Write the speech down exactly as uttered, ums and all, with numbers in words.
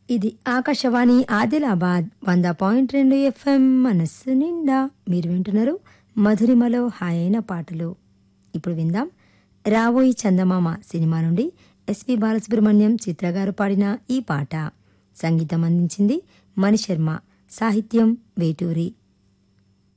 ఇది ఆకాశవాణి ఆదిలాబాద్ వంద పాయింట్ రెండు ఎఫ్ఎం మనస్సు నిండా. మీరు వింటున్నారు మధురిమలో హాయైన పాటలు. ఇప్పుడు విందాం రావోయి చందమామ సినిమా నుండి ఎస్పి బాలసుబ్రహ్మణ్యం చిత్రగారు పాడిన ఈ పాట. సంగీతం అందించింది మణిశర్మ, సాహిత్యం వేటూరి.